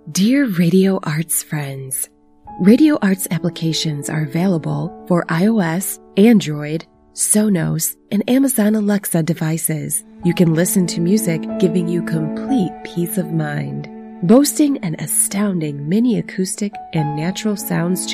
Dear Radio Arts friends, Radio Arts applications are available for iOS, Android, Sonos, and Amazon Alexa devices. You can listen to music giving you complete peace of mind. Boasting an astounding mini acoustic and natural sounds